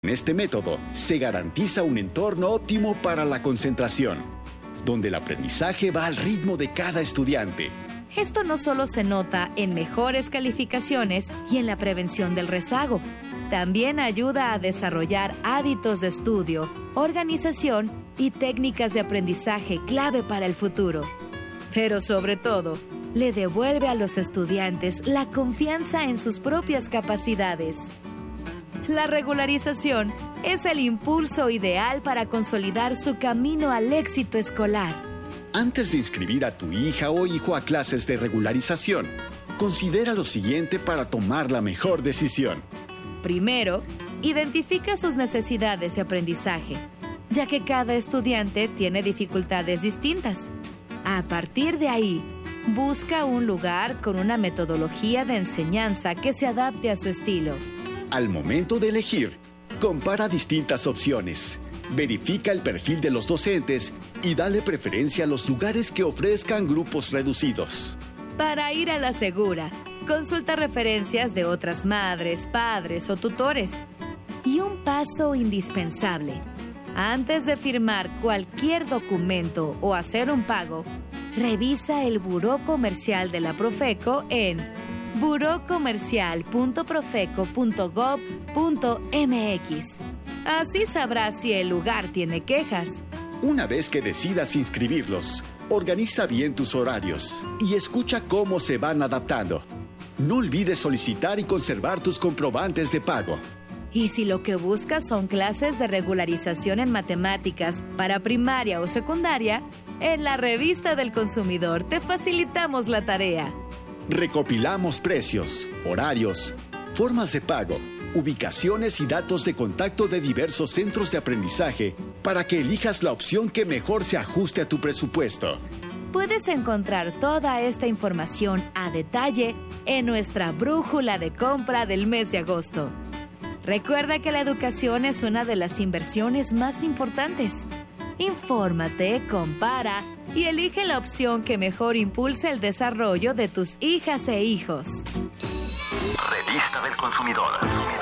En este método se garantiza un entorno óptimo para la concentración, donde el aprendizaje va al ritmo de cada estudiante. Esto no solo se nota en mejores calificaciones y en la prevención del rezago, también ayuda a desarrollar hábitos de estudio, organización y técnicas de aprendizaje clave para el futuro. Pero sobre todo, le devuelve a los estudiantes la confianza en sus propias capacidades. La regularización es el impulso ideal para consolidar su camino al éxito escolar. Antes de inscribir a tu hija o hijo a clases de regularización, considera lo siguiente para tomar la mejor decisión. Primero, identifica sus necesidades de aprendizaje, ya que cada estudiante tiene dificultades distintas. A partir de ahí, busca un lugar con una metodología de enseñanza que se adapte a su estilo. Al momento de elegir, compara distintas opciones. Verifica el perfil de los docentes y dale preferencia a los lugares que ofrezcan grupos reducidos. Para ir a la segura, consulta referencias de otras madres, padres o tutores. Y un paso indispensable. Antes de firmar cualquier documento o hacer un pago, revisa el buró comercial de la Profeco en burocomercial.profeco.gov.mx. Así sabrás si el lugar tiene quejas. Una vez que decidas inscribirlos, organiza bien tus horarios y escucha cómo se van adaptando. No olvides solicitar y conservar tus comprobantes de pago. Y si lo que buscas son clases de regularización en matemáticas para primaria o secundaria, en la Revista del Consumidor te facilitamos la tarea. Recopilamos precios, horarios, formas de pago, ubicaciones y datos de contacto de diversos centros de aprendizaje para que elijas la opción que mejor se ajuste a tu presupuesto. Puedes encontrar toda esta información a detalle en nuestra brújula de compra del mes de agosto. Recuerda que la educación es una de las inversiones más importantes. Infórmate, compara y elige la opción que mejor impulse el desarrollo de tus hijas e hijos. Revista del Consumidor.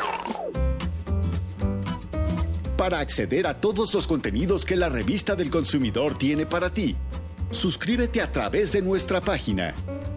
Para acceder a todos los contenidos que la Revista del Consumidor tiene para ti, suscríbete a través de nuestra página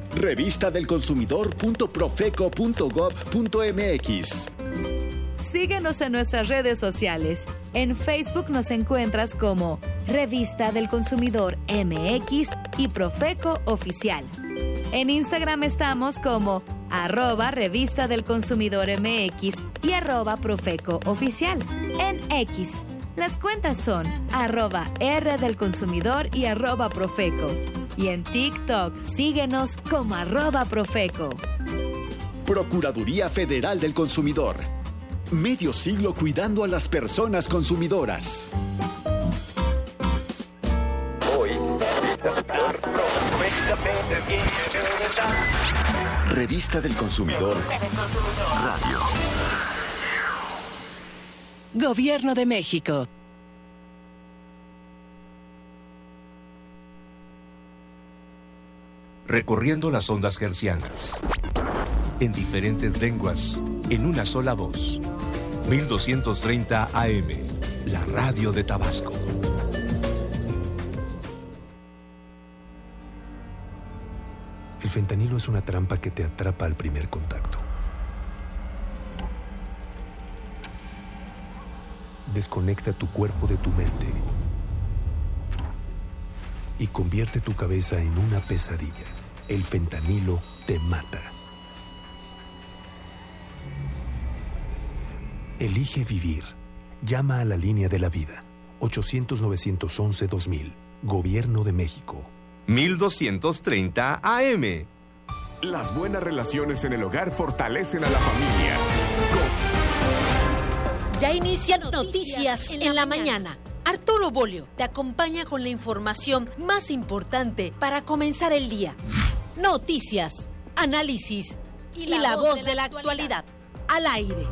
revistadelconsumidor.profeco.gov.mx. Síguenos en nuestras redes sociales. En Facebook nos encuentras como Revista del Consumidor MX y Profeco Oficial. En Instagram estamos como @Revista del Consumidor MX y @Profeco Oficial. En X, las cuentas son @R del Consumidor y @Profeco. Y en TikTok, síguenos como @Profeco. Procuraduría Federal del Consumidor. Medio siglo cuidando a las personas consumidoras. Hoy, Revista del Consumidor. Radio. Gobierno de México. Recorriendo las ondas hercianas. En diferentes lenguas, en una sola voz. 1230 AM, la radio de Tabasco. El fentanilo es una trampa que te atrapa al primer contacto. Desconecta tu cuerpo de tu mente y convierte tu cabeza en una pesadilla. El fentanilo te mata. Elige vivir. Llama a la línea de la vida. 800-911-2000. Gobierno de México. 1230 AM. Las buenas relaciones en el hogar fortalecen a la familia. Ya inician Noticias en la mañana. Arturo Bolio te acompaña con la información más importante para comenzar el día. Noticias, análisis y la voz de la actualidad. Al aire.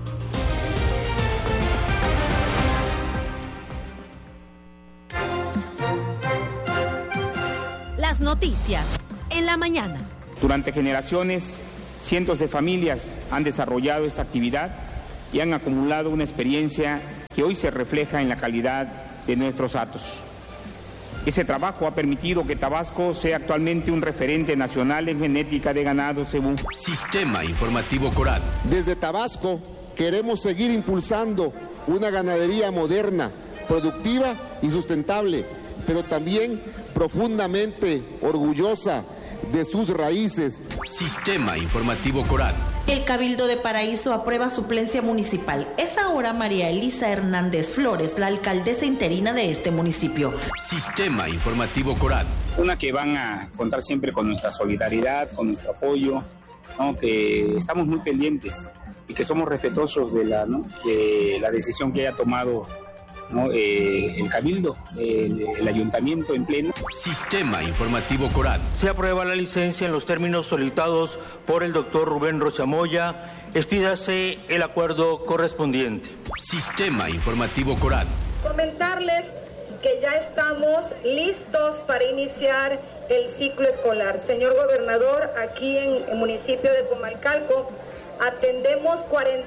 Las noticias en la mañana. Durante generaciones, cientos de familias han desarrollado esta actividad y han acumulado una experiencia que hoy se refleja en la calidad de nuestros datos. Ese trabajo ha permitido que Tabasco sea actualmente un referente nacional en genética de ganado según Sistema Informativo Corat. Desde Tabasco queremos seguir impulsando una ganadería moderna, productiva y sustentable, pero también profundamente orgullosa de sus raíces. Sistema Informativo Corat. El Cabildo de Paraíso aprueba suplencia municipal. Es ahora María Elisa Hernández Flores, la alcaldesa interina de este municipio. Sistema Informativo Corat. una que van a contar siempre con nuestra solidaridad, con nuestro apoyo, ¿no? Que estamos muy pendientes y que somos respetuosos de la decisión que haya tomado, ¿no? El Cabildo, el Ayuntamiento en pleno. Sistema Informativo Corat. Se aprueba la licencia en los términos solicitados por el doctor Rubén Rocha Moya. Expídase el acuerdo correspondiente. Sistema Informativo Corat. Comentarles que ya estamos listos para iniciar el ciclo escolar. Señor gobernador, aquí en el municipio de Comalcalco atendemos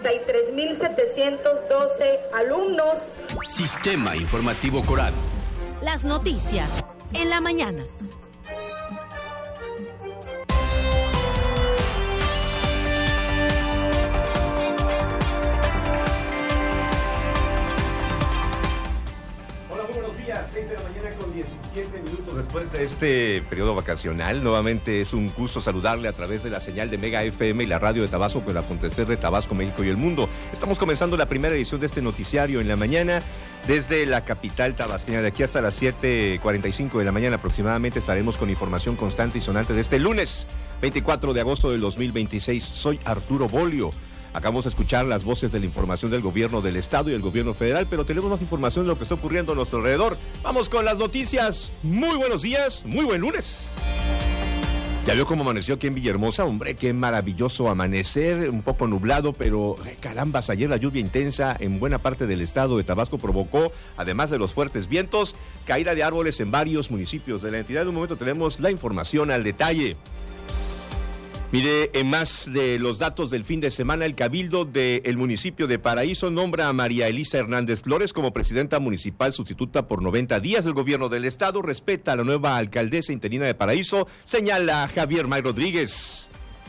43,712 alumnos. Sistema Informativo Corat. Las noticias en la mañana. Hola, muy buenos días. 6 de la mañana con 17 minutos. Después de este periodo vacacional, nuevamente es un gusto saludarle a través de la señal de Mega FM y la radio de Tabasco con el acontecer de Tabasco, México y el mundo. Estamos comenzando la primera edición de este noticiario en la mañana desde la capital tabasqueña. De aquí hasta las 7:45 de la mañana aproximadamente estaremos con información constante y sonante de este lunes 24 de agosto del 2026. Soy Arturo Bolio. Acabamos de escuchar las voces de la información del gobierno del estado y el gobierno federal, pero tenemos más información de lo que está ocurriendo a nuestro alrededor. Vamos con las noticias. Muy buenos días, muy buen lunes. Ya vio cómo amaneció aquí en Villahermosa, hombre, qué maravilloso amanecer, un poco nublado, pero carambas, ayer la lluvia intensa en buena parte del estado de Tabasco provocó, además de los fuertes vientos, caída de árboles en varios municipios de la entidad. En un momento tenemos la información al detalle. Mire, en más de los datos del fin de semana, el Cabildo del municipio de Paraíso nombra a María Elisa Hernández Flores como presidenta municipal sustituta por 90 días. El gobierno del estado respeta a la nueva alcaldesa interina de Paraíso, señala Javier May Rodríguez.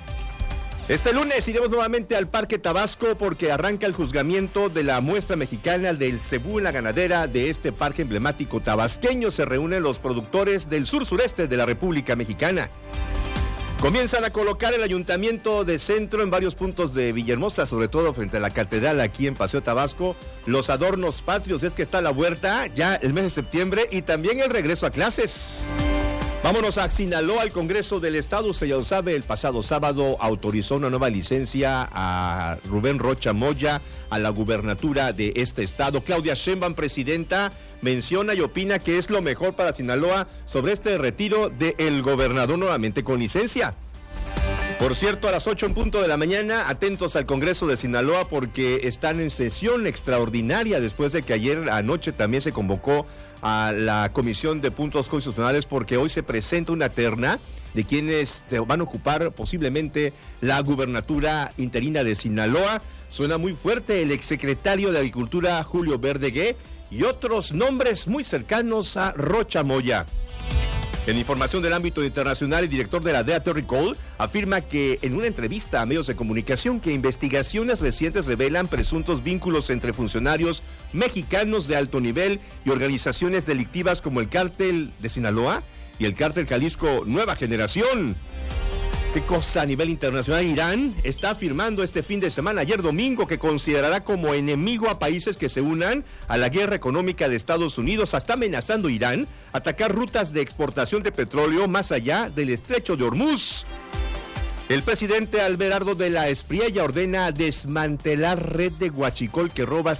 Este lunes iremos nuevamente al Parque Tabasco porque arranca el juzgamiento de la muestra mexicana del cebú en la ganadera de este parque emblemático tabasqueño. Se reúnen los productores del sur-sureste de la República Mexicana. Comienzan a colocar el ayuntamiento de centro en varios puntos de Villahermosa, sobre todo frente a la catedral aquí en Paseo Tabasco, los adornos patrios. Es que está la huerta ya el mes de septiembre y también el regreso a clases. Vámonos a Sinaloa. El Congreso del Estado, usted ya lo sabe, el pasado sábado autorizó una nueva licencia a Rubén Rocha Moya a la gubernatura de este estado. Claudia Sheinbaum, presidenta, menciona y opina que es lo mejor para Sinaloa sobre este retiro del gobernador nuevamente con licencia. Por cierto, a las 8 en punto de la mañana, atentos al Congreso de Sinaloa porque están en sesión extraordinaria después de que ayer anoche también se convocó a la Comisión de Puntos Constitucionales porque hoy se presenta una terna de quienes se van a ocupar posiblemente la gubernatura interina de Sinaloa. Suena muy fuerte el exsecretario de Agricultura Julio Verdegué y otros nombres muy cercanos a Rocha Moya. En información del ámbito internacional, el director de la DEA, Terry Cole, afirma que en una entrevista a medios de comunicación que investigaciones recientes revelan presuntos vínculos entre funcionarios mexicanos de alto nivel y organizaciones delictivas como el Cártel de Sinaloa y el Cártel Jalisco Nueva Generación. ¿Qué cosa a nivel internacional? Irán está afirmando este fin de semana, ayer domingo, que considerará como enemigo a países que se unan a la guerra económica de Estados Unidos. Está amenazando Irán atacar rutas de exportación de petróleo más allá del estrecho de Hormuz. El presidente Abelardo de la Espriella ordena desmantelar red de huachicol que roba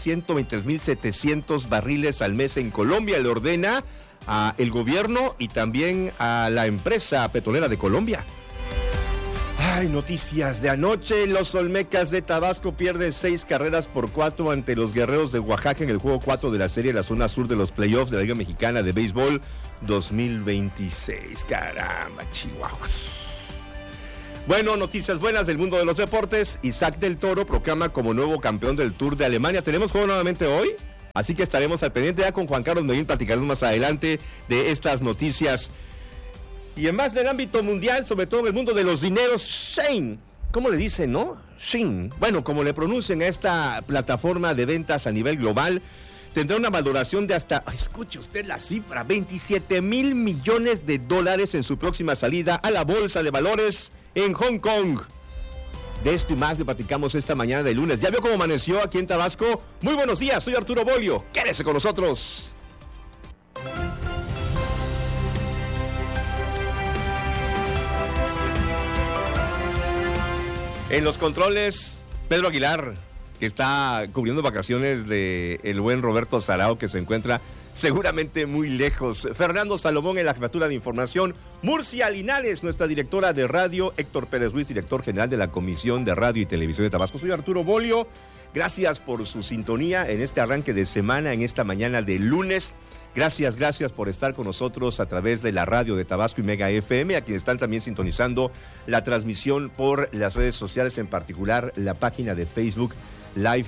123,700 barriles al mes en Colombia. Le ordena al gobierno y también a la empresa petrolera de Colombia. Ay, noticias de anoche. Los Olmecas de Tabasco pierden 6-4 ante los Guerreros de Oaxaca en el juego 4 de la serie de la zona sur de los playoffs de la Liga Mexicana de Béisbol 2026. Caramba, chihuahuas. Bueno, noticias buenas del mundo de los deportes. Isaac del Toro proclama como nuevo campeón del Tour de Alemania. ¿Tenemos juego nuevamente hoy? Así que estaremos al pendiente ya con Juan Carlos Medellín, platicaremos más adelante de estas noticias. Y en más del ámbito mundial, sobre todo en el mundo de los dineros, Shein, ¿cómo le dicen, no? Shein, bueno, como le pronuncian a esta plataforma de ventas a nivel global, tendrá una valoración de hasta, escuche usted la cifra, $27 mil millones en su próxima salida a la bolsa de valores en Hong Kong. De esto y más le platicamos esta mañana de lunes. ¿Ya vio cómo amaneció aquí en Tabasco? Muy buenos días, soy Arturo Bolio. Quédese con nosotros. En los controles, Pedro Aguilar, que está cubriendo vacaciones de el buen Roberto Sarao, que se encuentra seguramente muy lejos. Fernando Salomón en la jefatura de información. Murcia Linares, nuestra directora de radio. Héctor Pérez Ruiz, director general de la Comisión de Radio y Televisión de Tabasco. Soy Arturo Bolio. Gracias por su sintonía en este arranque de semana, en esta mañana de lunes. Gracias por estar con nosotros a través de la radio de Tabasco y Mega FM, a quienes están también sintonizando la transmisión por las redes sociales, en particular la página de Facebook Live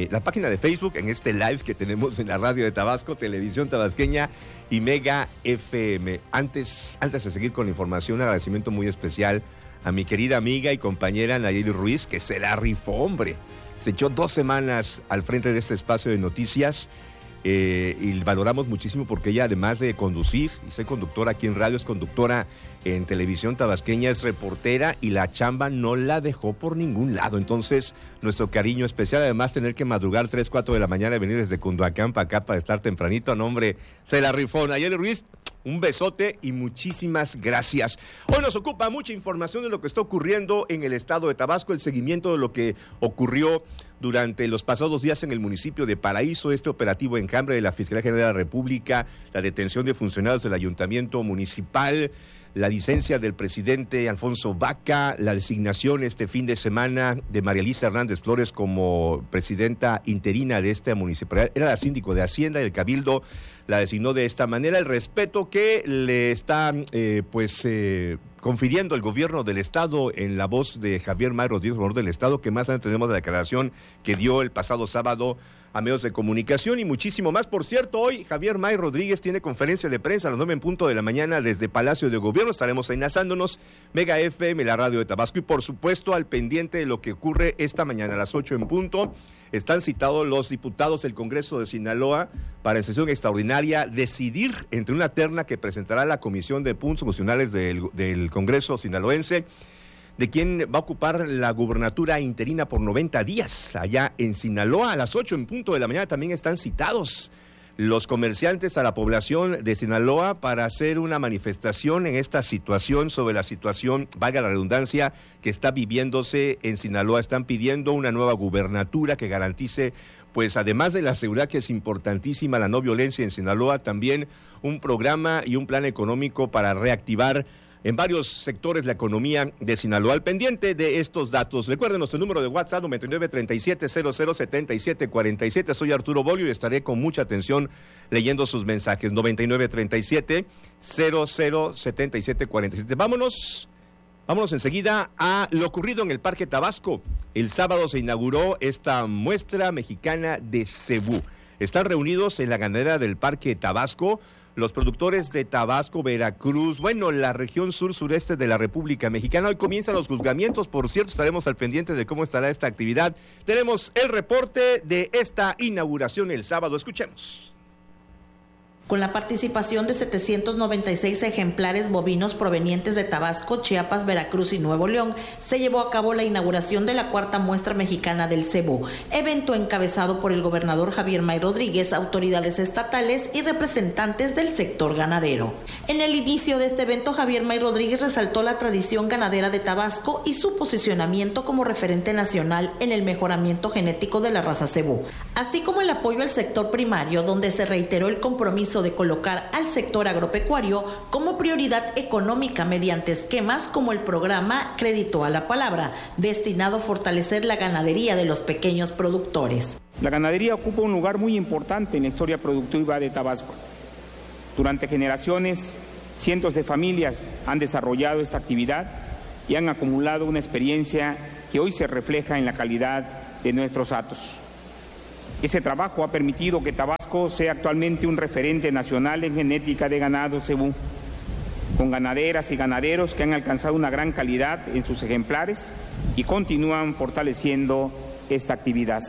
en este live que tenemos en la radio de Tabasco, Televisión Tabasqueña y Mega FM. Antes de seguir con la información, un agradecimiento muy especial a mi querida amiga y compañera Nayeli Ruiz, que se la rifó, hombre. Se echó 2 semanas al frente de este espacio de noticias. Y valoramos muchísimo porque ella, además de conducir y ser conductora aquí en radio, es conductora en Televisión Tabasqueña, es reportera y la chamba no la dejó por ningún lado. Entonces, nuestro cariño especial, además tener que madrugar 3, 4 de la mañana y venir desde Cunduacán para acá para estar tempranito, no hombre, se la rifó. Nayeli Ruiz, un besote y muchísimas gracias. Hoy nos ocupa mucha información de lo que está ocurriendo en el estado de Tabasco, el seguimiento de lo que ocurrió durante los pasados días en el municipio de Paraíso, este operativo enjambre de la Fiscalía General de la República, la detención de funcionarios del Ayuntamiento Municipal, la licencia del presidente Alfonso Vaca, la designación este fin de semana de María Elisa Hernández Flores como presidenta interina de esta municipalidad. Era la síndico de Hacienda y el Cabildo la designó de esta manera. El respeto que le está confiriendo el gobierno del estado en la voz de Javier May Rodríguez, gobernador del estado, que más tenemos de la declaración que dio el pasado sábado a medios de comunicación y muchísimo más. Por cierto, hoy Javier May Rodríguez tiene conferencia de prensa a las 9:00 de la mañana desde Palacio de Gobierno. Estaremos enlazándonos Mega FM, la radio de Tabasco, y por supuesto al pendiente de lo que ocurre esta mañana a las 8:00. Están citados los diputados del Congreso de Sinaloa para en sesión extraordinaria decidir entre una terna que presentará la Comisión de Puntos Funcionales del Congreso sinaloense de quién va a ocupar la gubernatura interina por 90 días allá en Sinaloa. A las 8:00 de la mañana también están citados los comerciantes a la población de Sinaloa para hacer una manifestación en esta situación, sobre la situación, valga la redundancia, que está viviéndose en Sinaloa. Están pidiendo una nueva gubernatura que garantice, pues además de la seguridad, que es importantísima, la no violencia en Sinaloa, también un programa y un plan económico para reactivar en varios sectores la economía de Sinaloa. Al pendiente de estos datos, recuerden nuestro número de WhatsApp 9937007747. Soy Arturo Bolio y estaré con mucha atención leyendo sus mensajes. 9937007747. Vámonos enseguida a lo ocurrido en el Parque Tabasco. El sábado se inauguró esta muestra mexicana de cebú. Están reunidos en la ganadera del Parque Tabasco los productores de Tabasco, Veracruz, la región sur-sureste de la República Mexicana. Hoy comienzan los juzgamientos, por cierto, estaremos al pendiente de cómo estará esta actividad. Tenemos el reporte de esta inauguración el sábado. Escuchemos. Con la participación de 796 ejemplares bovinos provenientes de Tabasco, Chiapas, Veracruz y Nuevo León, se llevó a cabo la inauguración de la 4ª muestra mexicana del cebú, evento encabezado por el gobernador Javier May Rodríguez, autoridades estatales y representantes del sector ganadero. En el inicio de este evento, Javier May Rodríguez resaltó la tradición ganadera de Tabasco y su posicionamiento como referente nacional en el mejoramiento genético de la raza cebú, así como el apoyo al sector primario, donde se reiteró el compromiso de colocar al sector agropecuario como prioridad económica mediante esquemas como el programa Crédito a la Palabra, destinado a fortalecer la ganadería de los pequeños productores. La ganadería ocupa un lugar muy importante en la historia productiva de Tabasco. Durante generaciones, cientos de familias han desarrollado esta actividad y han acumulado una experiencia que hoy se refleja en la calidad de nuestros hatos. Ese trabajo ha permitido que Tabasco sea actualmente un referente nacional en genética de ganado cebú, con ganaderas y ganaderos que han alcanzado una gran calidad en sus ejemplares y continúan fortaleciendo esta actividad.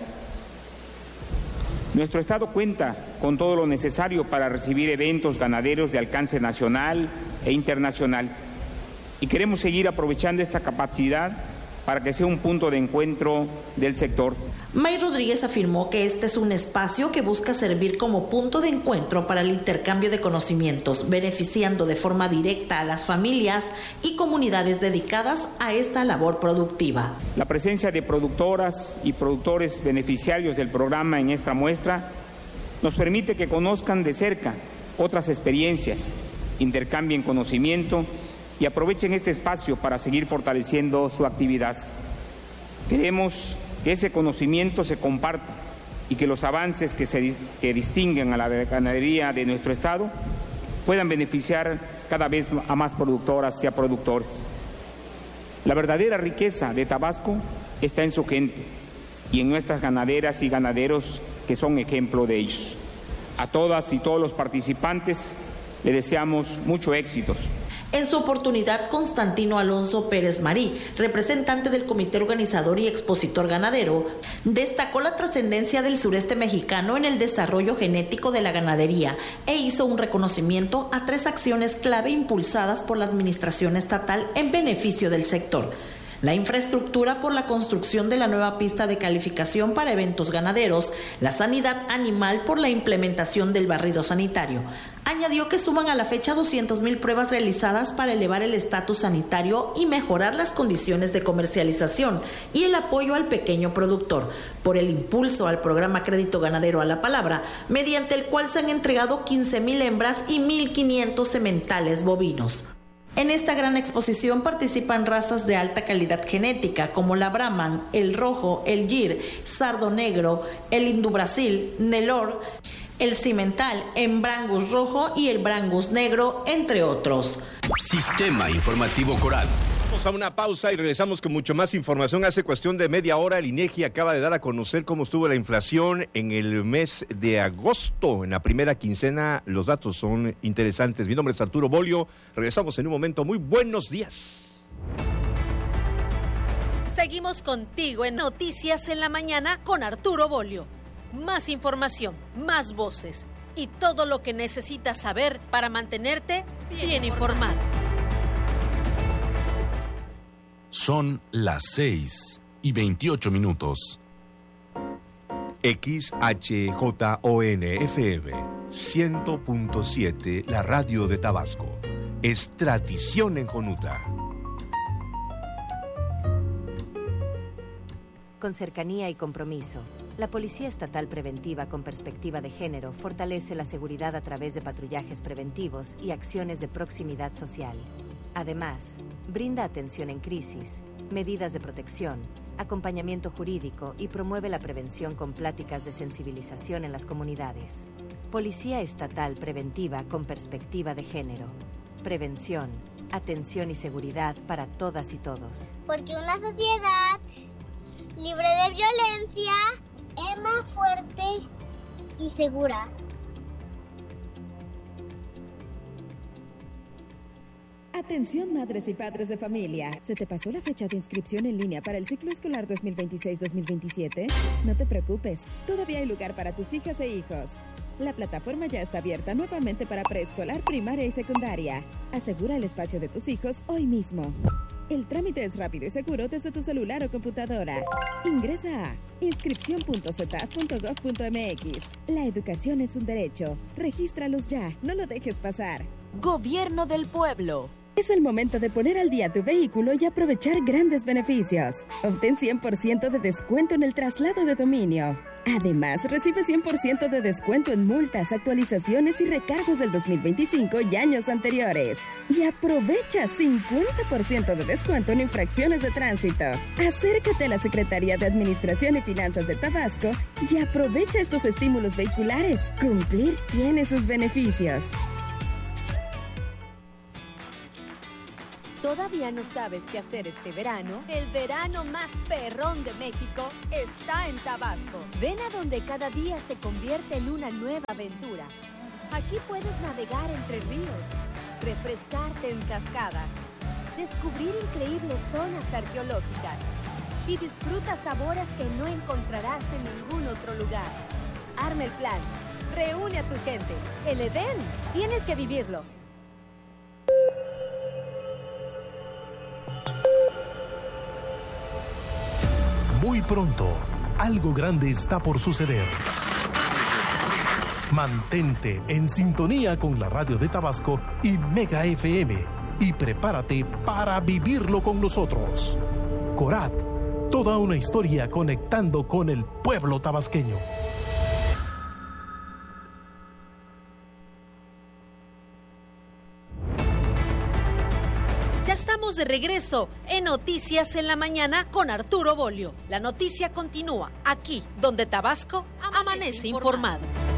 Nuestro estado cuenta con todo lo necesario para recibir eventos ganaderos de alcance nacional e internacional y queremos seguir aprovechando esta capacidad para que sea un punto de encuentro del sector. May Rodríguez afirmó que este es un espacio que busca servir como punto de encuentro para el intercambio de conocimientos, beneficiando de forma directa a las familias y comunidades dedicadas a esta labor productiva. La presencia de productoras y productores beneficiarios del programa en esta muestra nos permite que conozcan de cerca otras experiencias, intercambien conocimiento y aprovechen este espacio para seguir fortaleciendo su actividad. Queremos que ese conocimiento se comparta y que los avances que distinguen a la ganadería de nuestro estado puedan beneficiar cada vez a más productoras y a productores. La verdadera riqueza de Tabasco está en su gente y en nuestras ganaderas y ganaderos que son ejemplo de ellos. A todas y todos los participantes le deseamos mucho éxito. En su oportunidad, Constantino Alonso Pérez Marí, representante del comité organizador y expositor ganadero, destacó la trascendencia del sureste mexicano en el desarrollo genético de la ganadería e hizo un reconocimiento a 3 acciones clave impulsadas por la administración estatal en beneficio del sector. La infraestructura por la construcción de la nueva pista de calificación para eventos ganaderos, la sanidad animal por la implementación del barrido sanitario. Añadió que suman a la fecha 200,000 pruebas realizadas para elevar el estatus sanitario y mejorar las condiciones de comercialización y el apoyo al pequeño productor, por el impulso al programa Crédito Ganadero a la Palabra, mediante el cual se han entregado 15,000 hembras y 1,500 sementales bovinos. En esta gran exposición participan razas de alta calidad genética como la Brahman, el Rojo, el Gir, Sardo Negro, el Indu Brasil, Nelor, el Cimental, el Brangus Rojo y el Brangus Negro, entre otros. Sistema Informativo Corat. Vamos a una pausa y regresamos con mucho más información. Hace cuestión de media hora el INEGI acaba de dar a conocer cómo estuvo la inflación en el mes de agosto. En la primera quincena los datos son interesantes. Mi nombre es Arturo Bolio. Regresamos en un momento. Muy buenos días. Seguimos contigo en Noticias en la Mañana con Arturo Bolio. Más información, más voces y todo lo que necesitas saber para mantenerte bien informado. Son las 6:28. XHJON-FM 100.7, la radio de Tabasco. Es tradición en Jonuta. Con cercanía y compromiso, la Policía Estatal Preventiva con Perspectiva de Género fortalece la seguridad a través de patrullajes preventivos y acciones de proximidad social. Además, brinda atención en crisis, medidas de protección, acompañamiento jurídico y promueve la prevención con pláticas de sensibilización en las comunidades. Policía Estatal Preventiva con Perspectiva de Género. Prevención, atención y seguridad para todas y todos. Porque una sociedad libre de violencia es más fuerte y segura. Atención madres y padres de familia. ¿Se te pasó la fecha de inscripción en línea para el ciclo escolar 2026-2027? No te preocupes, todavía hay lugar para tus hijas e hijos. La plataforma ya está abierta nuevamente para preescolar, primaria y secundaria. Asegura el espacio de tus hijos hoy mismo. El trámite es rápido y seguro desde tu celular o computadora. Ingresa a inscripción.cetaf.gov.mx. La educación es un derecho. Regístralos ya, no lo dejes pasar. Gobierno del Pueblo. Es el momento de poner al día tu vehículo y aprovechar grandes beneficios. Obtén 100% de descuento en el traslado de dominio. Además, recibe 100% de descuento en multas, actualizaciones y recargos del 2025 y años anteriores. Y aprovecha 50% de descuento en infracciones de tránsito. Acércate a la Secretaría de Administración y Finanzas de Tabasco y aprovecha estos estímulos vehiculares. Cumplir tiene sus beneficios. ¿Todavía no sabes qué hacer este verano? El verano más perrón de México está en Tabasco. Ven a donde cada día se convierte en una nueva aventura. Aquí puedes navegar entre ríos, refrescarte en cascadas, descubrir increíbles zonas arqueológicas y disfruta sabores que no encontrarás en ningún otro lugar. Arma el plan, reúne a tu gente. El Edén, tienes que vivirlo. Muy pronto, algo grande está por suceder. Mantente en sintonía con la radio de Tabasco y Mega FM y prepárate para vivirlo con nosotros. Corat, toda una historia conectando con el pueblo tabasqueño. De regreso en Noticias en la Mañana con Arturo Bolio. La noticia continúa aquí, donde Tabasco amanece informado.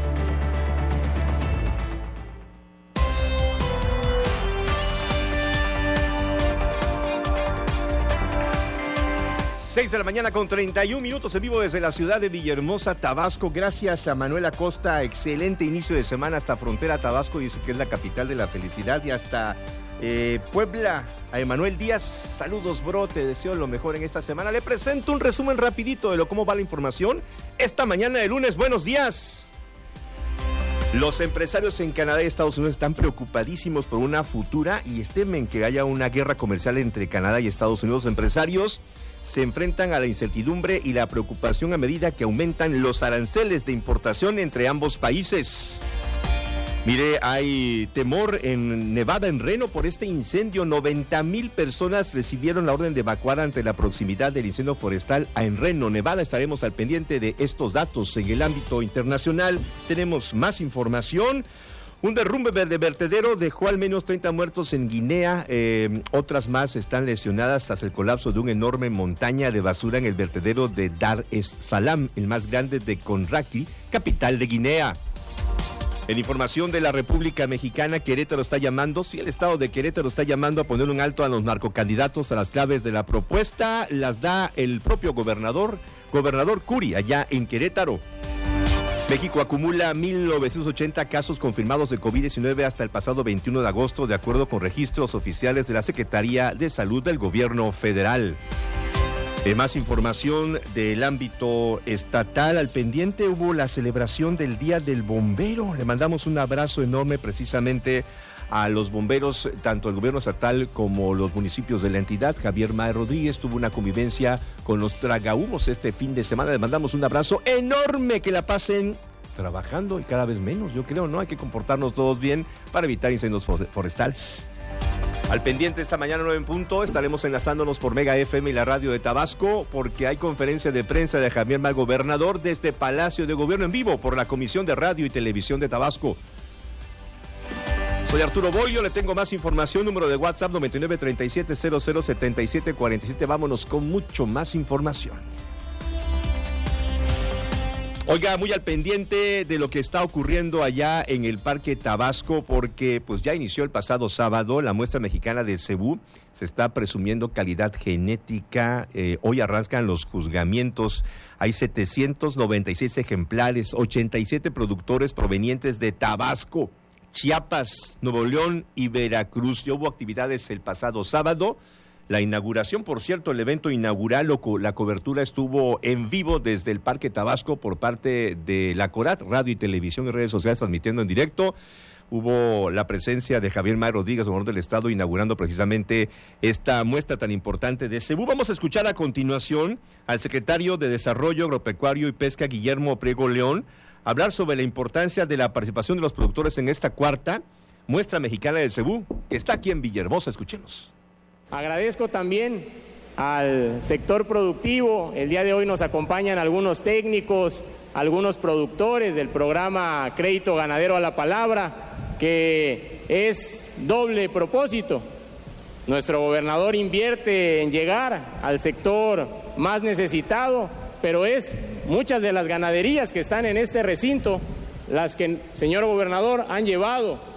Seis de la mañana con 31 minutos en vivo desde la ciudad de Villahermosa, Tabasco. Gracias a Manuel Acosta, excelente inicio de semana hasta frontera Tabasco, dice que es la capital de la felicidad, y hasta Puebla. A Emanuel Díaz, saludos bro, te deseo lo mejor en esta semana. Le presento un resumen rapidito de cómo va la información esta mañana de lunes. Buenos días. Los empresarios en Canadá y Estados Unidos están preocupadísimos por una futura y temen que haya una guerra comercial entre Canadá y Estados Unidos. Los empresarios se enfrentan a la incertidumbre y la preocupación a medida que aumentan los aranceles de importación entre ambos países. Mire, hay temor en Nevada, en Reno, por este incendio. 90,000 personas recibieron la orden de evacuar ante la proximidad del incendio forestal en Reno, Nevada. Estaremos al pendiente de estos datos. En el ámbito internacional tenemos más información. Un derrumbe de vertedero dejó al menos 30 muertos en Guinea. Otras más están lesionadas tras el colapso de una enorme montaña de basura en el vertedero de Dar es Salaam, el más grande de Conakry, capital de Guinea. En información de la República Mexicana, Querétaro está llamando, el estado de Querétaro está llamando a poner un alto a los narcocandidatos. A las claves de la propuesta las da el propio gobernador Curi, allá en Querétaro. México acumula 1,980 casos confirmados de COVID-19 hasta el pasado 21 de agosto, de acuerdo con registros oficiales de la Secretaría de Salud del Gobierno Federal. Más información del ámbito estatal. Al pendiente hubo la celebración del Día del Bombero. Le mandamos un abrazo enorme precisamente a los bomberos, tanto el gobierno estatal como los municipios de la entidad. Javier Mae Rodríguez tuvo una convivencia con los tragahumos este fin de semana. Le mandamos un abrazo enorme, que la pasen trabajando y cada vez menos, yo creo, ¿no? Hay que comportarnos todos bien para evitar incendios forestales. Al pendiente esta mañana 9 en punto, estaremos enlazándonos por Mega FM y la radio de Tabasco, porque hay conferencia de prensa de Javier Mae, gobernador, desde Palacio de Gobierno en vivo por la Comisión de Radio y Televisión de Tabasco. Soy Arturo Bolio, le tengo más información, número de WhatsApp 9937007747. Vámonos con mucho más información. Oiga, muy al pendiente de lo que está ocurriendo allá en el Parque Tabasco, porque pues ya inició el pasado sábado la muestra mexicana de cebú. Se está presumiendo calidad genética. Hoy arrancan los juzgamientos. Hay 796 ejemplares, 87 productores provenientes de Tabasco, Chiapas, Nuevo León y Veracruz. Ya hubo actividades el pasado sábado. La inauguración, por cierto, el evento inaugural, la cobertura estuvo en vivo desde el Parque Tabasco por parte de la Corat, radio y televisión y redes sociales transmitiendo en directo. Hubo la presencia de Javier Mae Rodríguez, gobernador del estado, inaugurando precisamente esta muestra tan importante de cebú. Vamos a escuchar a continuación al secretario de Desarrollo Agropecuario y Pesca, Guillermo Priego León, hablar sobre la importancia de la participación de los productores en esta cuarta muestra mexicana del cebú, que está aquí en Villahermosa. Escuchemos. Agradezco también al sector productivo. El día de hoy nos acompañan algunos técnicos, algunos productores del programa Crédito Ganadero a la Palabra, que es doble propósito. Nuestro gobernador invierte en llegar al sector más necesitado, pero es muchas de las ganaderías que están en este recinto las que, señor gobernador, han llevado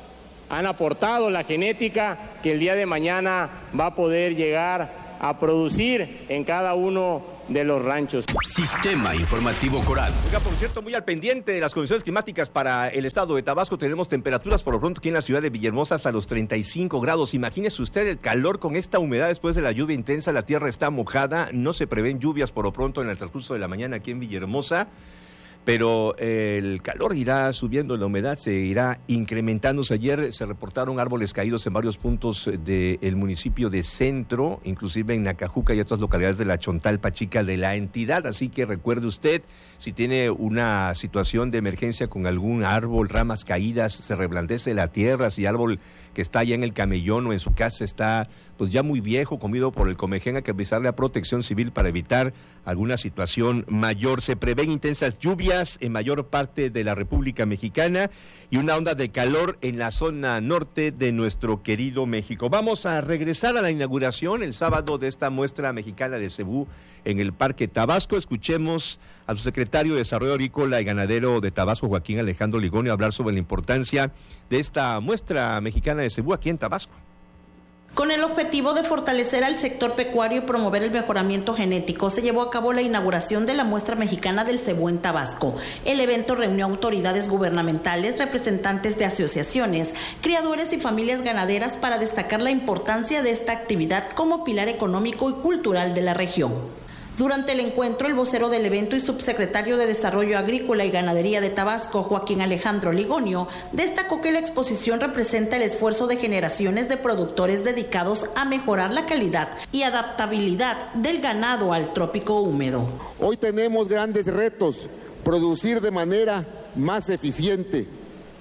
han aportado la genética que el día de mañana va a poder llegar a producir en cada uno de los ranchos. Sistema Informativo Coral. Oiga, por cierto, muy al pendiente de las condiciones climáticas para el estado de Tabasco. Tenemos temperaturas por lo pronto aquí en la ciudad de Villahermosa hasta los 35 grados. Imagínese usted el calor con esta humedad después de la lluvia intensa. La tierra está mojada. No se prevén lluvias por lo pronto en el transcurso de la mañana aquí en Villahermosa. Pero el calor irá subiendo, la humedad se irá incrementándose. Ayer se reportaron árboles caídos en varios puntos del municipio de Centro, inclusive en Nacajuca y otras localidades de la Chontalpa Chica de la entidad. Así que recuerde usted, si tiene una situación de emergencia con algún árbol, ramas caídas, se reblandece la tierra, si árbol que está allá en el camellón o en su casa está pues ya muy viejo, comido por el comején, hay que avisarle a Protección Civil para evitar alguna situación mayor. Se prevén intensas lluvias en mayor parte de la República Mexicana y una onda de calor en la zona norte de nuestro querido México. Vamos a regresar a la inauguración el sábado de esta muestra mexicana de cebú en el Parque Tabasco. Escuchemos a su secretario de Desarrollo Agrícola y Ganadero de Tabasco, Joaquín Alejandro Ligonio, hablar sobre la importancia de esta muestra mexicana de cebú aquí en Tabasco. Con el objetivo de fortalecer al sector pecuario y promover el mejoramiento genético, se llevó a cabo la inauguración de la muestra mexicana del cebú en Tabasco. El evento reunió autoridades gubernamentales, representantes de asociaciones, criadores y familias ganaderas para destacar la importancia de esta actividad como pilar económico y cultural de la región. Durante el encuentro, el vocero del evento y subsecretario de Desarrollo Agrícola y Ganadería de Tabasco, Joaquín Alejandro Ligonio, destacó que la exposición representa el esfuerzo de generaciones de productores dedicados a mejorar la calidad y adaptabilidad del ganado al trópico húmedo. Hoy tenemos grandes retos: producir de manera más eficiente,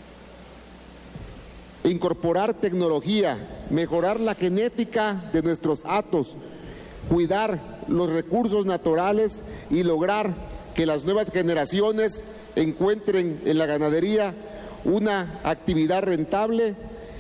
incorporar tecnología, mejorar la genética de nuestros hatos, cuidar los recursos naturales y lograr que las nuevas generaciones encuentren en la ganadería una actividad rentable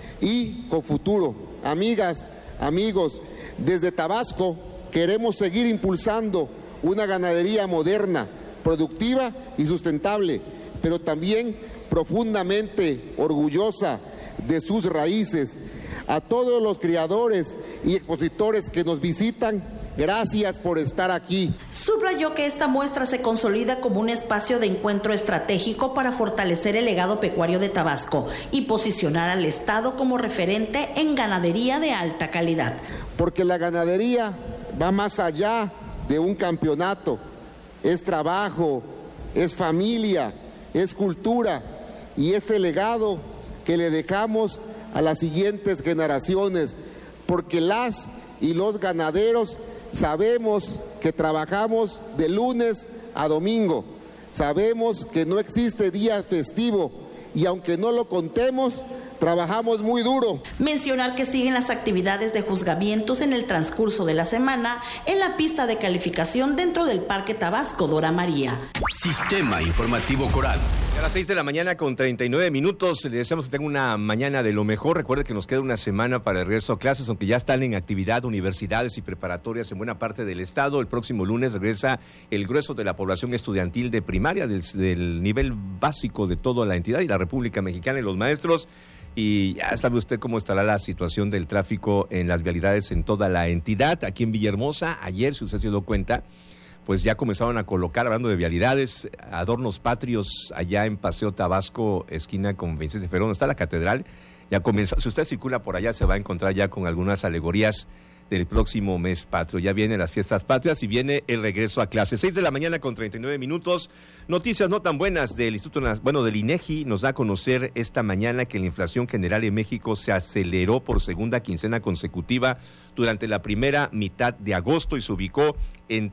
y con futuro. Amigas, amigos, desde Tabasco queremos seguir impulsando una ganadería moderna, productiva y sustentable, pero también profundamente orgullosa de sus raíces. A todos los criadores y expositores que nos visitan, gracias por estar aquí. Subrayó que esta muestra se consolida como un espacio de encuentro estratégico para fortalecer el legado pecuario de Tabasco y posicionar al Estado como referente en ganadería de alta calidad. Porque la ganadería va más allá de un campeonato, es trabajo, es familia, es cultura y es el legado que le dejamos a las siguientes generaciones, porque las y los ganaderos sabemos que trabajamos de lunes a domingo, sabemos que no existe día festivo y aunque no lo contemos, trabajamos muy duro. Mencionar que siguen las actividades de juzgamientos en el transcurso de la semana en la pista de calificación dentro del Parque Tabasco Dora María. Sistema Informativo Coral. A las 6 de la mañana con 39 minutos, le deseamos que tenga una mañana de lo mejor. Recuerde que nos queda una semana para el regreso a clases, aunque ya están en actividad universidades y preparatorias en buena parte del estado. El próximo lunes regresa el grueso de la población estudiantil de primaria, del nivel básico de toda la entidad y la República Mexicana y los maestros. Y ya sabe usted cómo estará la situación del tráfico en las vialidades en toda la entidad. Aquí en Villahermosa, ayer, si usted se dio cuenta, pues ya comenzaron a colocar, hablando de vialidades, adornos patrios allá en Paseo Tabasco, esquina con 26 de febrero, donde está la catedral. Ya comenzó, si usted circula por allá, se va a encontrar ya con algunas alegorías del próximo mes patrio. Ya vienen las fiestas patrias y viene el regreso a clases. 6 de la mañana con 39 minutos. Noticias no tan buenas del del INEGI nos da a conocer esta mañana que la inflación general en México se aceleró por segunda quincena consecutiva durante la primera mitad de agosto y se ubicó en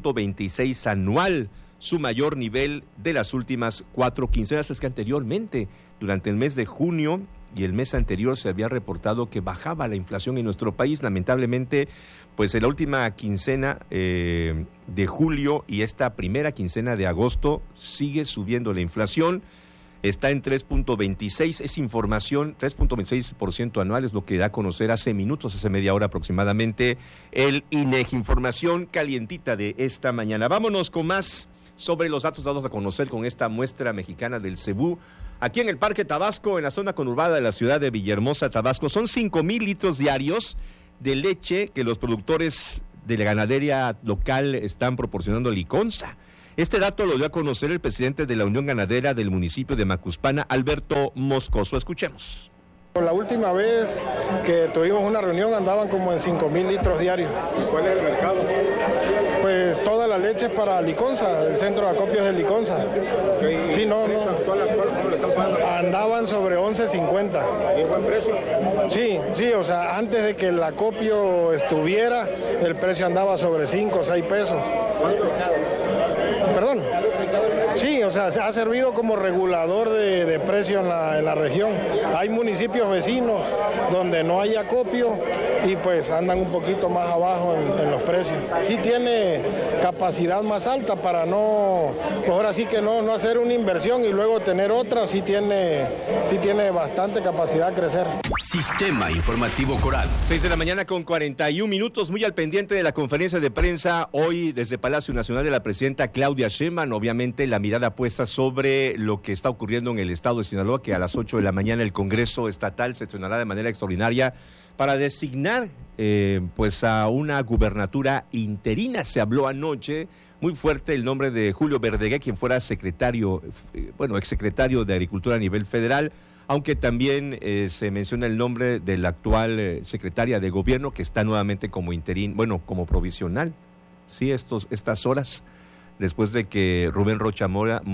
3.26 anual, su mayor nivel de las últimas 4 quincenas. Es que anteriormente, durante el mes de junio y el mes anterior, se había reportado que bajaba la inflación en nuestro país. Lamentablemente, pues en la última quincena de julio y esta primera quincena de agosto sigue subiendo la inflación. Está en 3.26, es información, 3.26% anual es lo que da a conocer hace minutos, hace media hora aproximadamente, el INEGI. Información calientita de esta mañana. Vámonos con más sobre los datos dados a conocer con esta muestra mexicana del cebú aquí en el Parque Tabasco, en la zona conurbada de la ciudad de Villahermosa, Tabasco. Son 5,000 litros diarios de leche que los productores de la ganadería local están proporcionando a Liconza. Este dato lo dio a conocer el presidente de la Unión Ganadera del municipio de Macuspana, Alberto Moscoso. Escuchemos. La última vez que tuvimos una reunión andaban como en 5,000 litros diarios. ¿Y cuál es el mercado? Pues toda la leche es para Liconza, el centro de acopios de Liconza. Sí, no. Andaban sobre 11.50. ¿Y buen precio? Sí, o sea, antes de que el acopio estuviera, el precio andaba sobre 5 o 6 pesos. ¿Cuánto? Perdón. Sí, o sea, se ha servido como regulador de precio en la región. Hay municipios vecinos donde no hay acopio y pues andan un poquito más abajo en los precios. Sí tiene capacidad más alta para no, pues ahora sí que no hacer una inversión y luego tener otra, sí tiene bastante capacidad de crecer. Sistema Informativo Corat. 6 de la mañana con 41 minutos, muy al pendiente de la conferencia de prensa hoy desde Palacio Nacional de la presidenta Claudia Sheinbaum. Obviamente la mirada puesta sobre lo que está ocurriendo en el estado de Sinaloa, que a las 8 de la mañana el Congreso Estatal sesionará de manera extraordinaria para designar pues a una gubernatura interina. Se habló anoche muy fuerte el nombre de Julio Verdeguer, quien fuera exsecretario de Agricultura a nivel federal, aunque también se menciona el nombre de la actual secretaria de Gobierno, que está nuevamente como como provisional, sí, estas horas, después de que Rubén Rocha Moya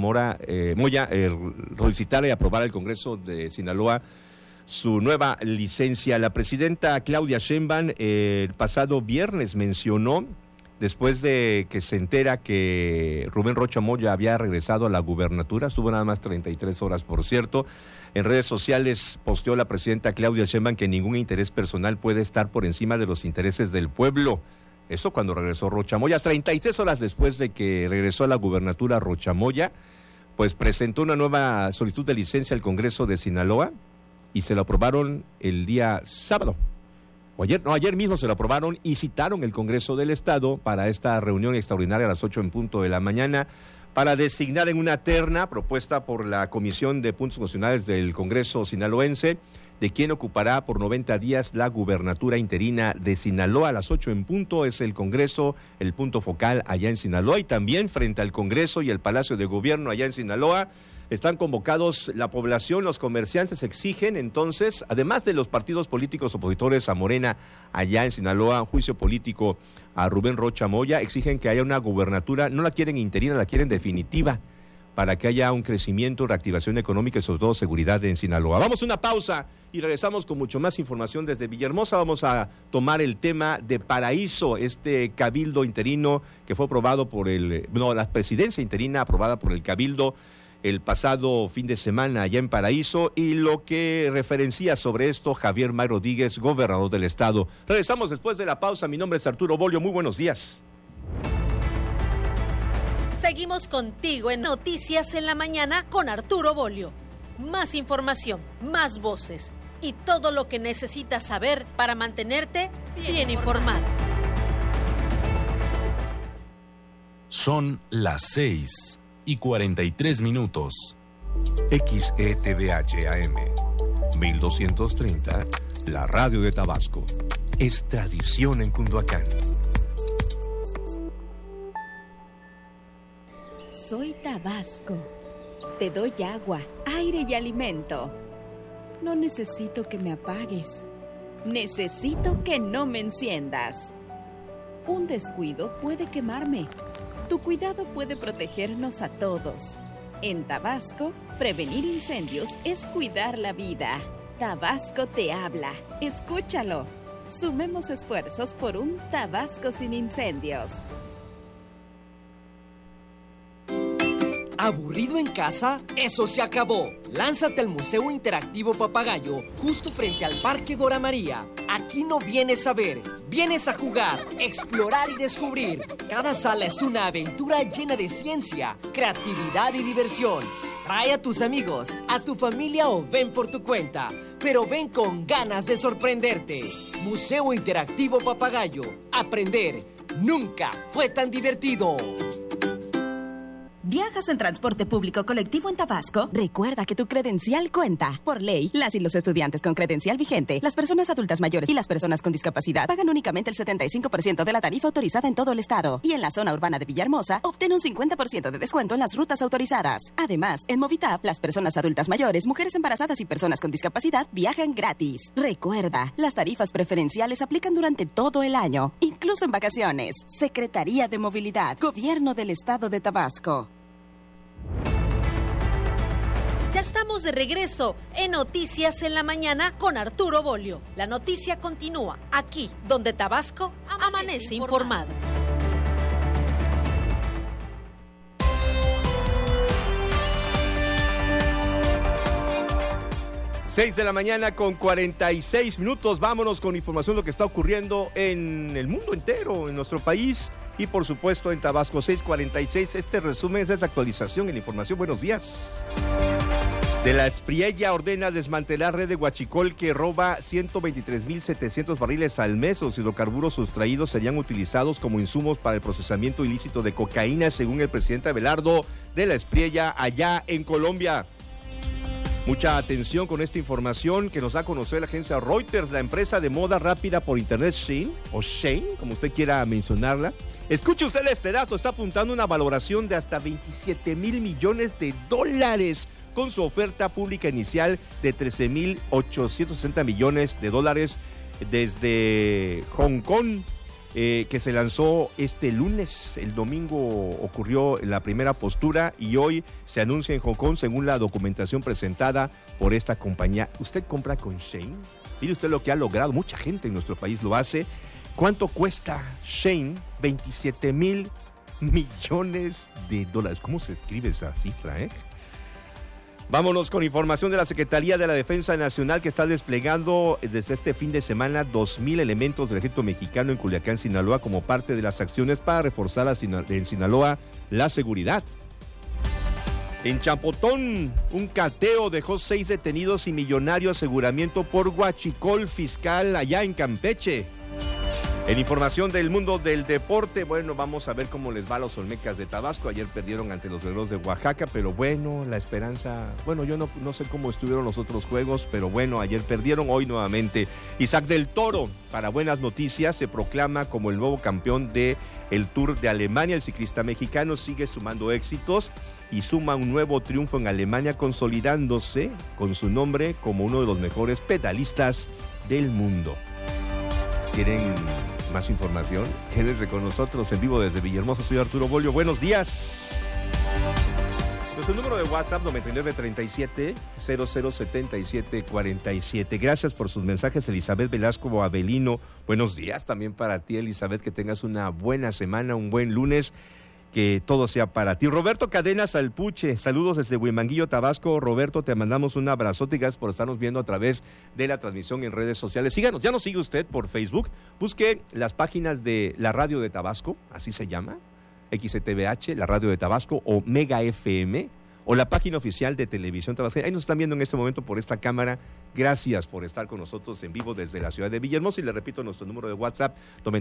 solicitara y aprobara el Congreso de Sinaloa su nueva licencia. La presidenta Claudia Sheinbaum el pasado viernes mencionó, después de que se entera que Rubén Rocha Moya había regresado a la gubernatura, estuvo nada más 33 horas, por cierto. En redes sociales posteó la presidenta Claudia Sheinbaum que ningún interés personal puede estar por encima de los intereses del pueblo. Eso cuando regresó Rocha Moya. 36 horas después de que regresó a la gubernatura Rocha Moya, pues presentó una nueva solicitud de licencia al Congreso de Sinaloa y se lo aprobaron el día sábado. Ayer mismo se lo aprobaron y citaron el Congreso del Estado para esta reunión extraordinaria a las 8 en punto de la mañana para designar en una terna propuesta por la Comisión de Puntos Nacionales del Congreso sinaloense de quien ocupará por 90 días la gubernatura interina de Sinaloa. A las 8 en punto es el Congreso, el punto focal allá en Sinaloa, y también frente al Congreso y el Palacio de Gobierno allá en Sinaloa están convocados la población. Los comerciantes exigen entonces, además de los partidos políticos opositores a Morena allá en Sinaloa, un juicio político a Rubén Rocha Moya, exigen que haya una gubernatura, no la quieren interina, la quieren definitiva, para que haya un crecimiento, reactivación económica y sobre todo seguridad en Sinaloa. Vamos a una pausa y regresamos con mucho más información desde Villahermosa. Vamos a tomar el tema de Paraíso, este cabildo interino que fue aprobado la presidencia interina aprobada por el cabildo el pasado fin de semana allá en Paraíso, y lo que referencia sobre esto Javier May Rodríguez, gobernador del estado. Regresamos después de la pausa. Mi nombre es Arturo Bolio. Muy buenos días. Seguimos contigo en Noticias en la Mañana con Arturo Bolio. Más información, más voces y todo lo que necesitas saber para mantenerte bien informado. Son las 6:43. XETVH AM 1230, la radio de Tabasco. Es tradición en Cunduacán. Soy Tabasco. Te doy agua, aire y alimento. No necesito que me apagues. Necesito que no me enciendas. Un descuido puede quemarme. Tu cuidado puede protegernos a todos. En Tabasco, prevenir incendios es cuidar la vida. Tabasco te habla. Escúchalo. Sumemos esfuerzos por un Tabasco sin incendios. ¿Aburrido en casa? ¡Eso se acabó! Lánzate al Museo Interactivo Papagayo, justo frente al Parque Dora María. Aquí no vienes a ver, vienes a jugar, explorar y descubrir. Cada sala es una aventura llena de ciencia, creatividad y diversión. Trae a tus amigos, a tu familia o ven por tu cuenta, pero ven con ganas de sorprenderte. Museo Interactivo Papagayo. Aprender nunca fue tan divertido. ¿Viajas en transporte público colectivo en Tabasco? Recuerda que tu credencial cuenta. Por ley, las y los estudiantes con credencial vigente, las personas adultas mayores y las personas con discapacidad pagan únicamente el 75% de la tarifa autorizada en todo el estado. Y en la zona urbana de Villahermosa, obtén un 50% de descuento en las rutas autorizadas. Además, en Movitap, las personas adultas mayores, mujeres embarazadas y personas con discapacidad viajan gratis. Recuerda, las tarifas preferenciales aplican durante todo el año, incluso en vacaciones. Secretaría de Movilidad, Gobierno del Estado de Tabasco. Ya estamos de regreso en Noticias en la Mañana con Arturo Bolio. La noticia continúa aquí, donde Tabasco amanece informado. 6 de la mañana con 46 minutos. Vámonos con información de lo que está ocurriendo en el mundo entero, en nuestro país y por supuesto en Tabasco. 6:46. Este resumen es la actualización en la información. Buenos días. De la Espriella ordena desmantelar red de huachicol que roba 123.700 barriles al mes. Los hidrocarburos sustraídos serían utilizados como insumos para el procesamiento ilícito de cocaína, según el presidente Abelardo de la Espriella allá en Colombia. Mucha atención con esta información que nos da a conocer la agencia Reuters. La empresa de moda rápida por internet Shein, o Shein, como usted quiera mencionarla. Escuche usted este dato, está apuntando una valoración de hasta $27,000 millones con su oferta pública inicial de $13,860 millones desde Hong Kong, que se lanzó este lunes. El domingo ocurrió la primera postura y hoy se anuncia en Hong Kong según la documentación presentada por esta compañía. ¿Usted compra con Shein? Mire usted lo que ha logrado, mucha gente en nuestro país lo hace. ¿Cuánto cuesta Shein? $27,000 millones. ¿Cómo se escribe esa cifra, Vámonos con información de la Secretaría de la Defensa Nacional, que está desplegando desde este fin de semana 2,000 elementos del ejército mexicano en Culiacán, Sinaloa, como parte de las acciones para reforzar en Sinaloa la seguridad. En Champotón, un cateo dejó 6 detenidos y millonario aseguramiento por huachicol fiscal allá en Campeche. En información del mundo del deporte, bueno, vamos a ver cómo les va a los Olmecas de Tabasco. Ayer perdieron ante los Guerreros de Oaxaca, pero bueno, la esperanza... Bueno, yo no sé cómo estuvieron los otros juegos, pero bueno, ayer perdieron, hoy nuevamente. Isaac del Toro, para buenas noticias, se proclama como el nuevo campeón del Tour de Alemania. El ciclista mexicano sigue sumando éxitos y suma un nuevo triunfo en Alemania, consolidándose con su nombre como uno de los mejores pedalistas del mundo. ¿Quieren más información? Quédense con nosotros en vivo desde Villahermosa. Soy Arturo Bolio. Buenos días. Nuestro número de WhatsApp 9937-007747. Gracias por sus mensajes, Elizabeth Velasco Avelino. Buenos días también para ti, Elizabeth. Que tengas una buena semana, un buen lunes. Que todo sea para ti. Roberto Cadenas Alpuche, saludos desde Huimanguillo, Tabasco. Roberto, te mandamos un abrazote y gracias por estarnos viendo a través de la transmisión en redes sociales. Síganos, ya nos sigue usted por Facebook. Busque las páginas de la Radio de Tabasco, así se llama, XTVH, la Radio de Tabasco, o Mega FM, o la página oficial de Televisión Tabasco. Ahí nos están viendo en este momento por esta cámara. Gracias por estar con nosotros en vivo desde la ciudad de Villahermosa. Y le repito nuestro número de WhatsApp,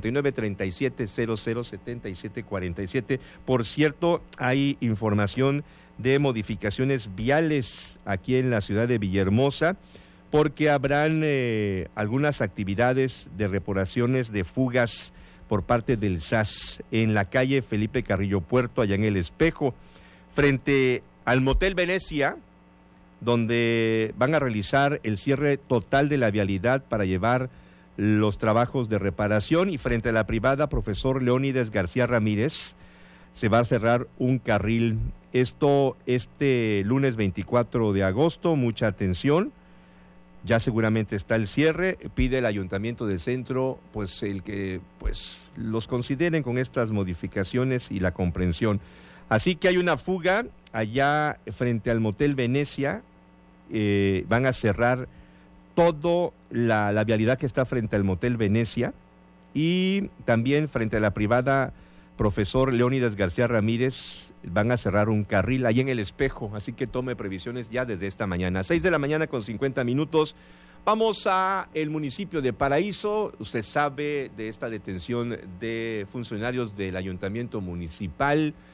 9937-007747. Por cierto, hay información de modificaciones viales aquí en la ciudad de Villahermosa, porque habrán algunas actividades de reparaciones de fugas por parte del SAS en la calle Felipe Carrillo Puerto, allá en El Espejo, frente al Motel Venecia, donde van a realizar el cierre total de la vialidad para llevar los trabajos de reparación, y frente a la privada Profesor Leónides García Ramírez se va a cerrar un carril. Esto este lunes 24 de agosto, mucha atención, ya seguramente está el cierre. Pide el Ayuntamiento del Centro pues el que pues los consideren con estas modificaciones y la comprensión. Así que hay una fuga allá frente al Motel Venecia. Van a cerrar toda la vialidad que está frente al Motel Venecia, y también frente a la privada Profesor Leónidas García Ramírez van a cerrar un carril ahí en El Espejo, así que tome previsiones ya desde esta mañana. 6 de la mañana con 50 minutos. Vamos a el municipio de Paraíso. Usted sabe de esta detención de funcionarios del ayuntamiento municipal.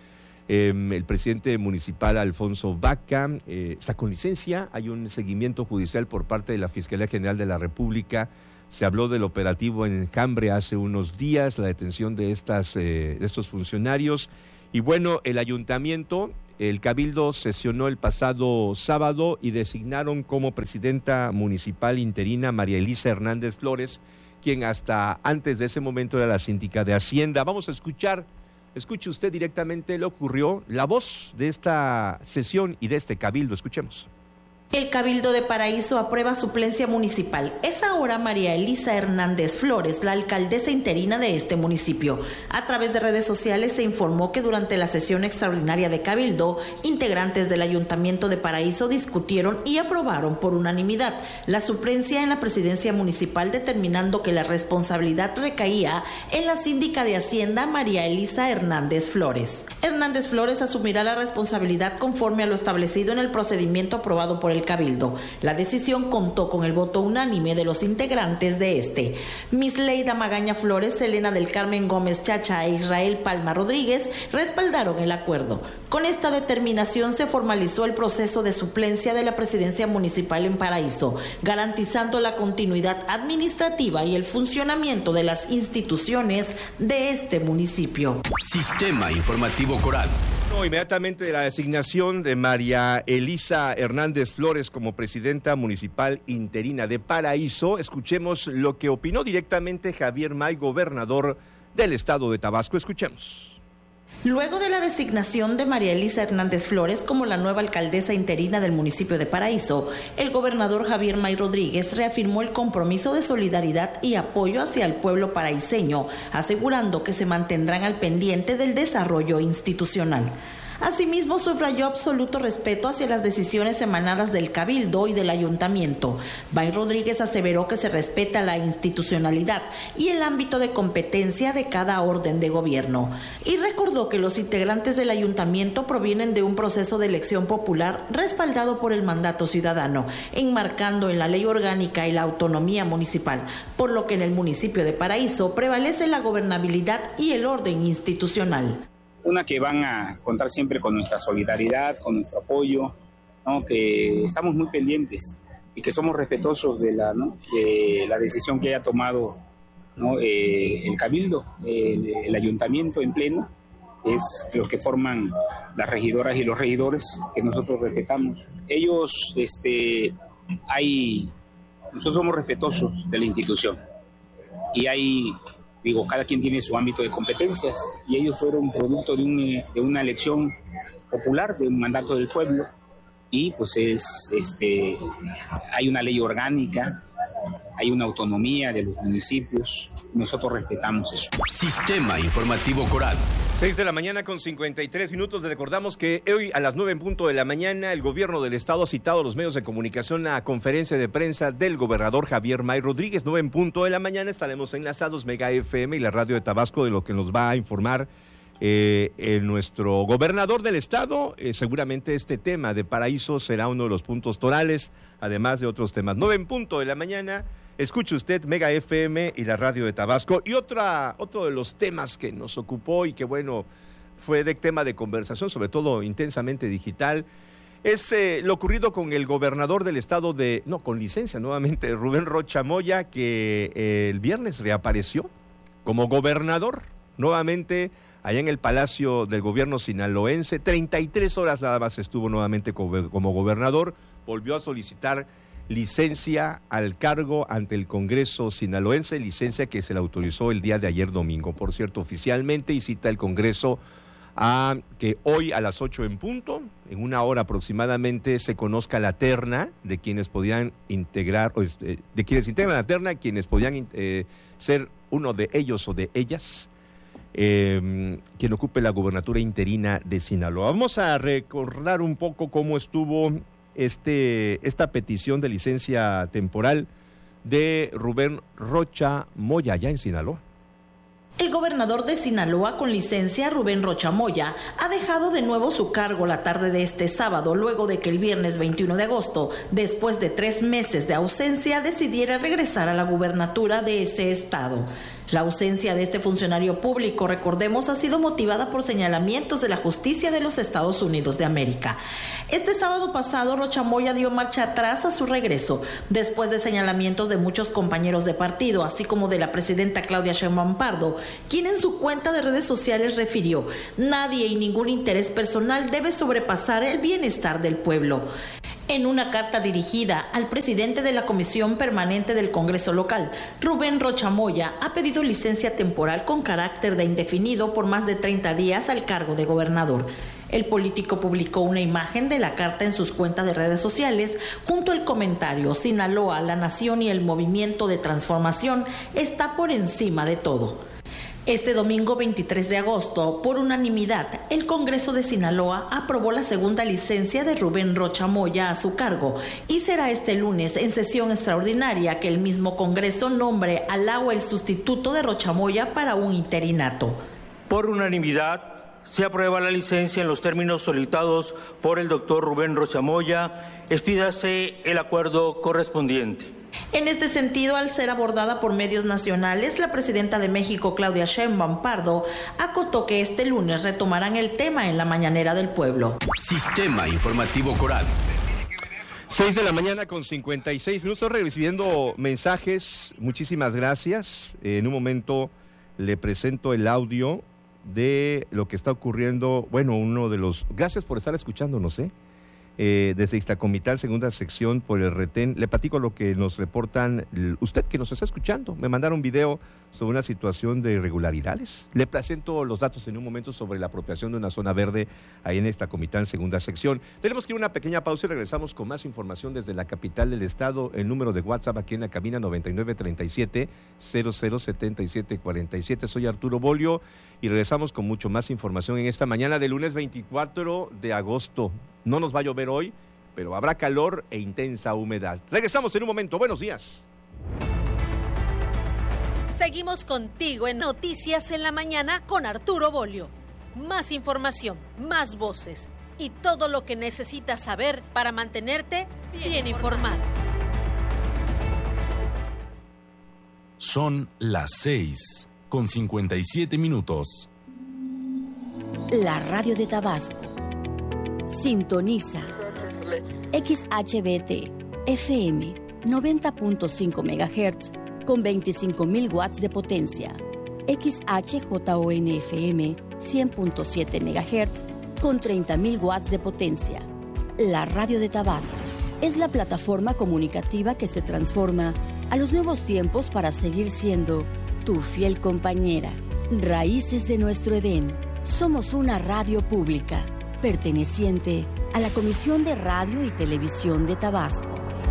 El presidente municipal, Alfonso Vaca, está con licencia. Hay un seguimiento judicial por parte de la Fiscalía General de la República. Se habló del operativo en Cambre hace unos días, la detención de estos funcionarios. Y bueno, el ayuntamiento, el Cabildo sesionó el pasado sábado y designaron como presidenta municipal interina María Elisa Hernández Flores, quien hasta antes de ese momento era la síndica de Hacienda. Vamos a escuche usted directamente lo que ocurrió, la voz de esta sesión y de este Cabildo. Escuchemos. El Cabildo de Paraíso aprueba suplencia municipal. Es ahora María Elisa Hernández Flores, la alcaldesa interina de este municipio. A través de redes sociales se informó que durante la sesión extraordinaria de Cabildo, integrantes del Ayuntamiento de Paraíso discutieron y aprobaron por unanimidad la suplencia en la presidencia municipal, determinando que la responsabilidad recaía en la síndica de Hacienda, María Elisa Hernández Flores. Hernández Flores asumirá la responsabilidad conforme a lo establecido en el procedimiento aprobado por el Cabildo. La decisión contó con el voto unánime de los integrantes de este. Miss Leida Magaña Flores, Selena del Carmen Gómez Chacha e Israel Palma Rodríguez respaldaron el acuerdo. Con esta determinación se formalizó el proceso de suplencia de la presidencia municipal en Paraíso, garantizando la continuidad administrativa y el funcionamiento de las instituciones de este municipio. Sistema Informativo Coral. Inmediatamente de la designación de María Elisa Hernández Flores como presidenta municipal interina de Paraíso, escuchemos lo que opinó directamente Javier May, gobernador del estado de Tabasco. Escuchemos. Luego de la designación de María Elisa Hernández Flores como la nueva alcaldesa interina del municipio de Paraíso, el gobernador Javier May Rodríguez reafirmó el compromiso de solidaridad y apoyo hacia el pueblo paraíseño, asegurando que se mantendrán al pendiente del desarrollo institucional. Asimismo, subrayó absoluto respeto hacia las decisiones emanadas del Cabildo y del Ayuntamiento. May Rodríguez aseveró que se respeta la institucionalidad y el ámbito de competencia de cada orden de gobierno. Y recordó que los integrantes del Ayuntamiento provienen de un proceso de elección popular respaldado por el mandato ciudadano, enmarcando en la ley orgánica y la autonomía municipal, por lo que en el municipio de Paraíso prevalece la gobernabilidad y el orden institucional. Una, que van a contar siempre con nuestra solidaridad, con nuestro apoyo, ¿no? Que estamos muy pendientes y que somos respetuosos de la decisión que haya tomado, ¿no? El Cabildo, el Ayuntamiento en pleno, es los que forman las regidoras y los regidores, que nosotros respetamos. Ellos, nosotros somos respetuosos de la institución y cada quien tiene su ámbito de competencias y ellos fueron producto de una elección popular, de un mandato del pueblo y pues hay una ley orgánica, hay una autonomía de los municipios, nosotros respetamos eso. Sistema Informativo Coral. 6 de la mañana con 53 minutos. Le recordamos que hoy a las 9:00 de la mañana el gobierno del estado ha citado a los medios de comunicación a conferencia de prensa del gobernador Javier May Rodríguez. 9:00 de la mañana estaremos enlazados Mega FM y la radio de Tabasco, de lo que nos va a informar nuestro gobernador del estado. Seguramente este tema de Paraíso será uno de los puntos torales, además de otros temas. 9:00 de la mañana. Escuche usted Mega FM y la radio de Tabasco. Y otro de los temas que nos ocupó y que bueno, fue de tema de conversación, sobre todo intensamente digital, es lo ocurrido con el gobernador del estado con licencia nuevamente, Rubén Rocha Moya, que el viernes reapareció como gobernador nuevamente allá en el Palacio del Gobierno sinaloense. 33 horas nada más estuvo nuevamente como gobernador, volvió a solicitar licencia al cargo ante el Congreso sinaloense, licencia que se le autorizó el día de ayer domingo, por cierto, oficialmente, y cita el Congreso a que hoy a las 8:00, en una hora aproximadamente, se conozca la terna de quienes podían integrar, de quienes integran la terna, quienes podían ser uno de ellos o de ellas, quien ocupe la gubernatura interina de Sinaloa. Vamos a recordar un poco cómo estuvo esta petición de licencia temporal de Rubén Rocha Moya allá en Sinaloa. El gobernador de Sinaloa con licencia, Rubén Rocha Moya, ha dejado de nuevo su cargo la tarde de este sábado, luego de que el viernes 21 de agosto, después de 3 meses de ausencia, decidiera regresar a la gubernatura de ese estado. La ausencia de este funcionario público, recordemos, ha sido motivada por señalamientos de la justicia de los Estados Unidos de América. Este sábado pasado, Rocha Moya dio marcha atrás a su regreso, después de señalamientos de muchos compañeros de partido, así como de la presidenta Claudia Sheinbaum Pardo, quien en su cuenta de redes sociales refirió: nadie y ningún interés personal debe sobrepasar el bienestar del pueblo. En una carta dirigida al presidente de la Comisión Permanente del Congreso Local, Rubén Rocha Moya ha pedido licencia temporal con carácter de indefinido por más de 30 días al cargo de gobernador. El político publicó una imagen de la carta en sus cuentas de redes sociales junto al comentario: Sinaloa, la nación y el movimiento de transformación está por encima de todo. Este domingo 23 de agosto, por unanimidad, el Congreso de Sinaloa aprobó la segunda licencia de Rubén Rocha Moya a su cargo y será este lunes en sesión extraordinaria que el mismo Congreso nombre al agua el sustituto de Rocha Moya para un interinato. Por unanimidad, se aprueba la licencia en los términos solicitados por el doctor Rubén Rocha Moya. Expídase el acuerdo correspondiente. En este sentido, al ser abordada por medios nacionales, la presidenta de México, Claudia Sheinbaum Pardo, acotó que este lunes retomarán el tema en la mañanera del pueblo. Sistema Informativo Coral. 6 de la mañana con 56 minutos, recibiendo mensajes. Muchísimas gracias. En un momento le presento el audio de lo que está ocurriendo. Bueno, uno de los... Gracias por estar escuchándonos, desde Ixtacomitán, segunda sección, por el retén. Le platico lo que nos reportan usted que nos está escuchando. Me mandaron un video sobre una situación de irregularidades. Le presento los datos en un momento sobre la apropiación de una zona verde ahí en Ixtacomitán, segunda sección. Tenemos que ir a una pequeña pausa y regresamos con más información desde la capital del estado. El número de WhatsApp aquí en la cabina 9937-007747. Soy Arturo Bolio y regresamos con mucho más información en esta mañana de lunes 24 de agosto. No nos va a llover hoy, pero habrá calor e intensa humedad. Regresamos en un momento. Buenos días. Seguimos contigo en Noticias en la Mañana con Arturo Bolio. Más información, más voces y todo lo que necesitas saber para mantenerte bien informado. Son las 6:57. La radio de Tabasco. Sintoniza XHBT FM 90.5 MHz con 25.000 watts de potencia. XHJON FM 100.7 MHz con 30.000 watts de potencia. La radio de Tabasco es la plataforma comunicativa que se transforma a los nuevos tiempos para seguir siendo tu fiel compañera. Raíces de nuestro Edén. Somos una radio pública perteneciente a la Comisión de Radio y Televisión de Tabasco.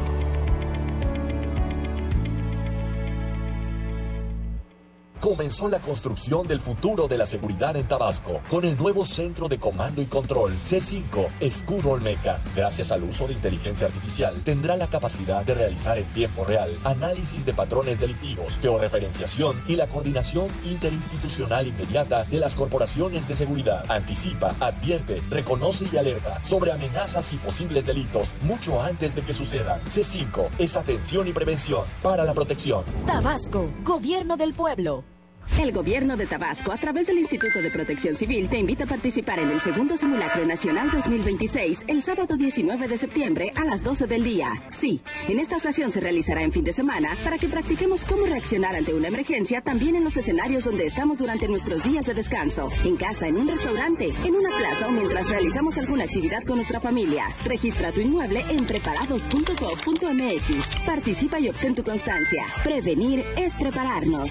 Comenzó la construcción del futuro de la seguridad en Tabasco con el nuevo Centro de Comando y Control C5 Escudo Olmeca. Gracias al uso de inteligencia artificial, tendrá la capacidad de realizar en tiempo real análisis de patrones delictivos, georreferenciación y la coordinación interinstitucional inmediata de las corporaciones de seguridad. Anticipa, advierte, reconoce y alerta sobre amenazas y posibles delitos mucho antes de que sucedan. C5 es atención y prevención para la protección. Tabasco, Gobierno del Pueblo. El Gobierno de Tabasco, a través del Instituto de Protección Civil, te invita a participar en el segundo Simulacro Nacional 2026, el sábado 19 de septiembre a las 12 del día. Sí, en esta ocasión se realizará en fin de semana para que practiquemos cómo reaccionar ante una emergencia también en los escenarios donde estamos durante nuestros días de descanso, en casa, en un restaurante, en una plaza o mientras realizamos alguna actividad con nuestra familia. Registra tu inmueble en preparados.gov.mx. Participa y obtén tu constancia. Prevenir es prepararnos.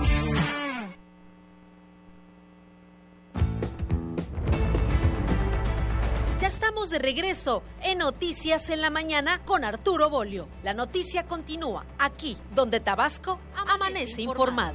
Estamos de regreso en Noticias en la Mañana con Arturo Bolio. La noticia continúa aquí, donde Tabasco amanece informado.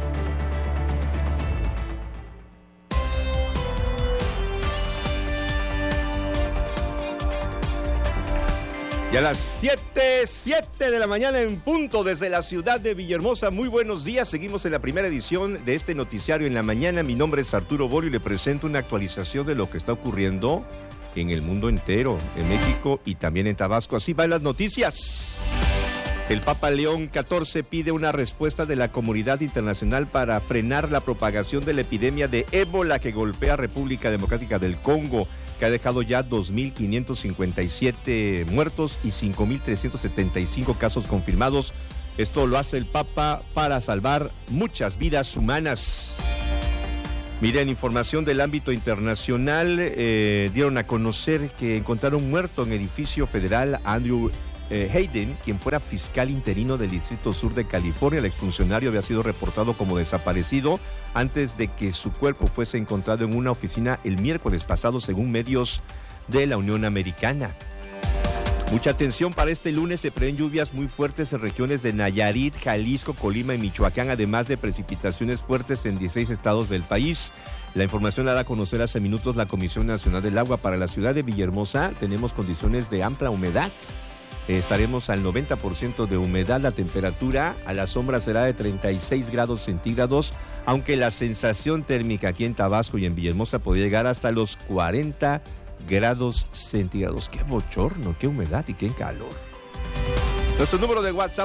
Y a las 7 de la mañana en punto desde la ciudad de Villahermosa. Muy buenos días, seguimos en la primera edición de este noticiario en la mañana. Mi nombre es Arturo Bolio y le presento una actualización de lo que está ocurriendo en el mundo entero, en México y también en Tabasco. Así van las noticias. El Papa León XIV pide una respuesta de la comunidad internacional para frenar la propagación de la epidemia de ébola que golpea a República Democrática del Congo, que ha dejado ya 2.557 muertos y 5.375 casos confirmados. Esto lo hace el Papa para salvar muchas vidas humanas. Miren, información del ámbito internacional, dieron a conocer que encontraron muerto en edificio federal a Andrew Hayden, quien fuera fiscal interino del Distrito Sur de California. El exfuncionario había sido reportado como desaparecido antes de que su cuerpo fuese encontrado en una oficina el miércoles pasado, según medios de la Unión Americana. Mucha atención para este lunes, se prevén lluvias muy fuertes en regiones de Nayarit, Jalisco, Colima y Michoacán, además de precipitaciones fuertes en 16 estados del país. La información la da a conocer hace minutos la Comisión Nacional del Agua. Para la ciudad de Villahermosa tenemos condiciones de amplia humedad. Estaremos al 90% de humedad, la temperatura a la sombra será de 36 grados centígrados, aunque la sensación térmica aquí en Tabasco y en Villahermosa podría llegar hasta los 40 grados centígrados. ¡Qué bochorno, qué humedad y qué calor! Nuestro número de WhatsApp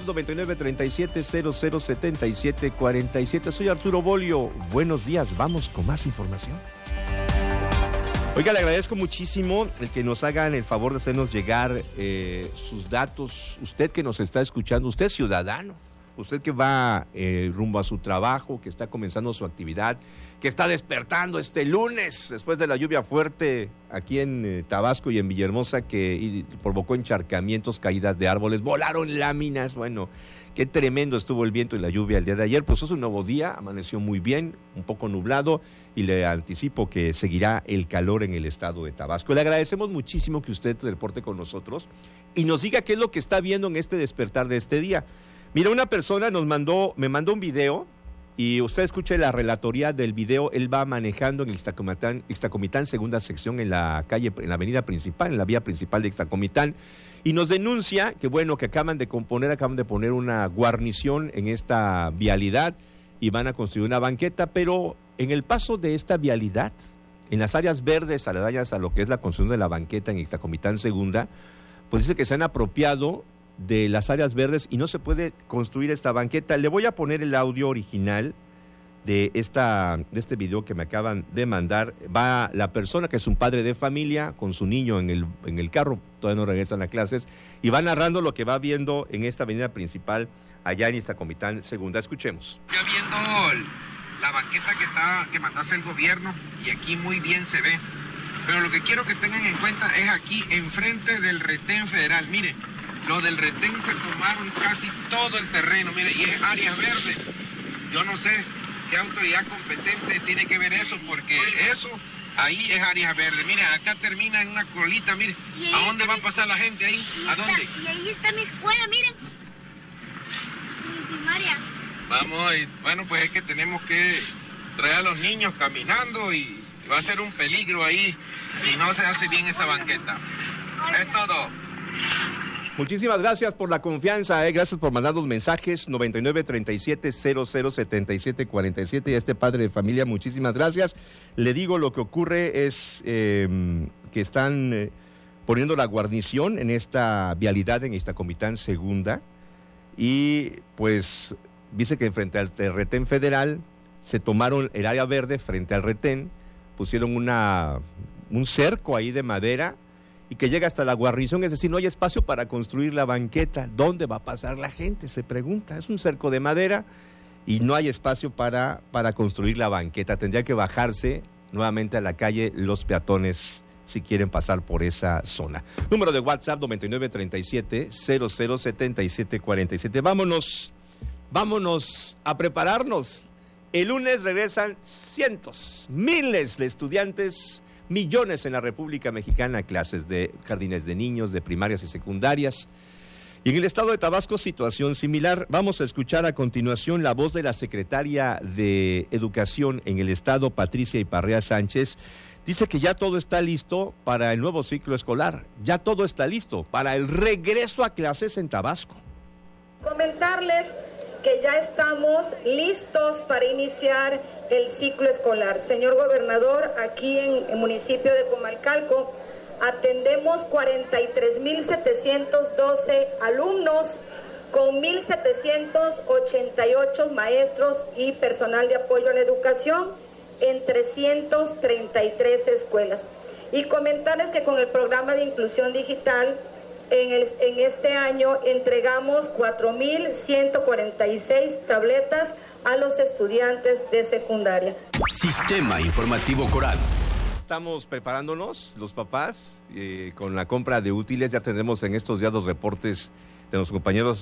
9937-007747. Soy Arturo Bolio. Buenos días, vamos con más información. Oiga, le agradezco muchísimo el que nos hagan el favor de hacernos llegar sus datos. Usted que nos está escuchando, usted ciudadano, usted que va rumbo a su trabajo, que está comenzando su actividad, que está despertando este lunes después de la lluvia fuerte aquí en Tabasco y en Villahermosa que provocó encharcamientos, caídas de árboles, volaron láminas. Bueno, qué tremendo estuvo el viento y la lluvia el día de ayer. Pues es un nuevo día, amaneció muy bien, un poco nublado, y le anticipo que seguirá el calor en el estado de Tabasco. Le agradecemos muchísimo que usted se reporte con nosotros y nos diga qué es lo que está viendo en este despertar de este día. Mira, una persona me mandó un video, y usted escuche la relatoría del video. Él va manejando en Ixtacomitán, segunda sección, en la calle, en la avenida principal, en la vía principal de Ixtacomitán, y nos denuncia que que acaban de poner una guarnición en esta vialidad y van a construir una banqueta, pero en el paso de esta vialidad, en las áreas verdes aledañas a lo que es la construcción de la banqueta en Ixtacomitán segunda, pues dice que se han apropiado de las áreas verdes y no se puede construir esta banqueta. Le voy a poner el audio original de este video que me acaban de mandar. Va la persona, que es un padre de familia, con su niño en el carro, todavía no regresan a clases, y va narrando lo que va viendo en esta avenida principal allá en Ixtacomitán segunda. Escuchemos. Ya viendo la banqueta que mandó a hacer el gobierno, y aquí muy bien se ve, pero lo que quiero que tengan en cuenta es aquí enfrente del retén federal. Miren, los del retén se tomaron casi todo el terreno, mire, y es áreas verdes. Yo no sé qué autoridad competente tiene que ver eso, porque eso ahí es áreas verdes. Miren, acá termina en una colita, miren. ¿A dónde va a pasar la gente ahí? ¿A dónde? Y ahí está mi escuela, miren. Mi primaria. Vamos, bueno, pues es que tenemos que traer a los niños caminando y va a ser un peligro ahí si no se hace bien esa banqueta. Es todo. Muchísimas gracias por la confianza, gracias por mandar los mensajes. 9937-007747. Y a este padre de familia, muchísimas gracias. Le digo, lo que ocurre es que están poniendo la guarnición en esta vialidad en Ixtacomitán segunda, y pues dice que frente al retén federal se tomaron el área verde frente al retén, pusieron un cerco ahí de madera y que llega hasta la guarnición, es decir, no hay espacio para construir la banqueta. ¿Dónde va a pasar la gente? Se pregunta. Es un cerco de madera y no hay espacio para construir la banqueta. Tendría que bajarse nuevamente a la calle los peatones si quieren pasar por esa zona. Número de WhatsApp 9937-007747. Vámonos a prepararnos. El lunes regresan cientos, miles de estudiantes, millones en la República Mexicana a clases de jardines de niños, de primarias y secundarias. Y en el estado de Tabasco, situación similar. Vamos a escuchar a continuación la voz de la secretaria de Educación en el estado, Patricia Iparrea Sánchez. Dice que ya todo está listo para el nuevo ciclo escolar. Ya todo está listo para el regreso a clases en Tabasco. Comentarles que ya estamos listos para iniciar el ciclo escolar. Señor gobernador, aquí en el municipio de Comalcalco atendemos 43,712 alumnos con 1.788 maestros y personal de apoyo a la educación en 333 escuelas. Y comentarles que con el programa de inclusión digital, en este año entregamos 4.146 tabletas a los estudiantes de secundaria. Sistema Informativo Coral. Estamos preparándonos, los papás, con la compra de útiles. Ya tendremos en estos días los reportes de los compañeros